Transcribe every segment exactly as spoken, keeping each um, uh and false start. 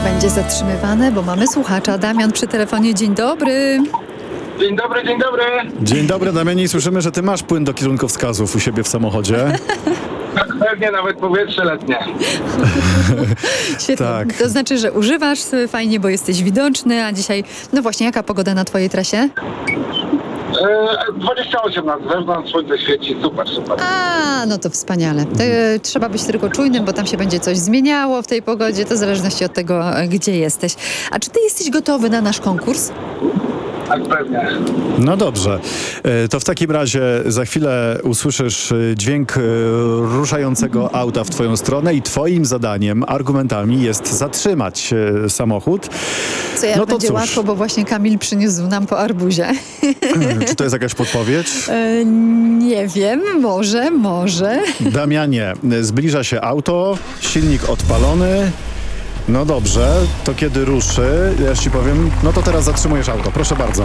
będzie zatrzymywane, bo mamy słuchacza. Damian przy telefonie. Dzień dobry. Dzień dobry, dzień dobry. Dzień dobry, Damianie, i słyszymy, że ty masz płyn do kierunkowskazów u siebie w samochodzie. Tak, pewnie nawet powietrze letnie. Świetnie. Tak. To znaczy, że używasz fajnie, bo jesteś widoczny, a dzisiaj, no właśnie, jaka pogoda na twojej trasie? E, dwadzieścia osiem na zewnątrz, słońce świeci, super, super. A, no to wspaniale. To, e, trzeba być tylko czujnym, bo tam się będzie coś zmieniało w tej pogodzie, to w zależności od tego, e, gdzie jesteś. A czy ty jesteś gotowy na nasz konkurs? Tak, pewnie. No dobrze, E, to w takim razie za chwilę usłyszysz e, dźwięk e, ruszającego auta w twoją stronę i twoim zadaniem, argumentami jest zatrzymać e, samochód. Co ja No to będzie cóż. łatwo, bo właśnie Kamil przyniósł nam po arbuzie. Czy to jest jakaś podpowiedź? E, nie wiem, może, może. Damianie, zbliża się auto, silnik odpalony. No dobrze, to kiedy ruszy, ja ci powiem, no to teraz zatrzymujesz auto, proszę bardzo.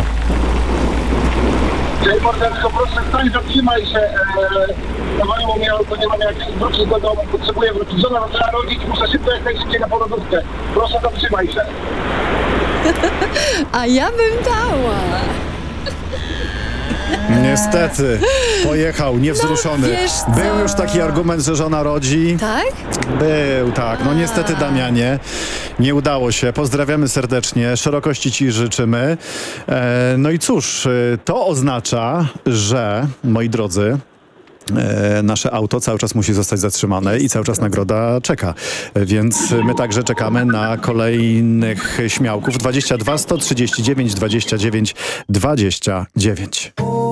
Czyli Mordecko, proszę stań, zatrzymaj się. E, Zawaliło mnie auto, nie mam jak wrócić do domu, potrzebuję wrócić. Żona zaczęła rodzić, muszę szybko jak najszybciej na porodówkę. Proszę, zatrzymaj się. A ja bym dała. Niestety, pojechał niewzruszony. No, wiesz co? Był już taki argument, że żona rodzi. Tak? Był, tak. No niestety, Damianie, nie udało się. Pozdrawiamy serdecznie, szerokości ci życzymy. E, no i cóż, e, to oznacza, że, moi drodzy, E, nasze auto cały czas musi zostać zatrzymane i cały czas nagroda czeka. E, Więc my także czekamy na kolejnych śmiałków. dwadzieścia dwa sto trzydzieści dziewięć dwadzieścia dziewięć dwadzieścia dziewięć.